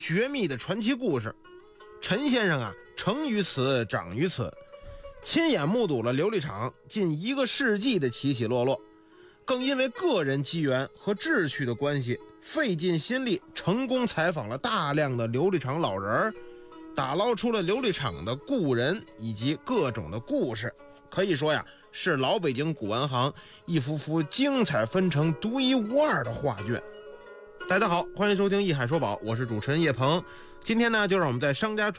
绝密的传奇故事。陈先生啊，成于此，长于此，亲眼目睹了琉璃厂近1个世纪的起起落落，更因为个人机缘和志趣的关系，费尽心力，成功采访了大量的琉璃厂老人，打捞出了琉璃厂的故人以及各种的故事。可以说呀，是老北京古玩行一幅幅精彩纷呈、独一无二的画卷。大家好，欢迎收听《艺海说宝》，我是主持人叶鹏。今天呢，就让我们在商家